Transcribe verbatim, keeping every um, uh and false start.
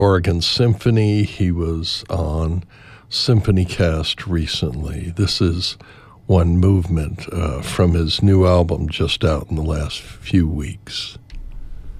Oregon Symphony. He was on SymphonyCast recently. This is one movement uh, from his new album just out in the last few weeks.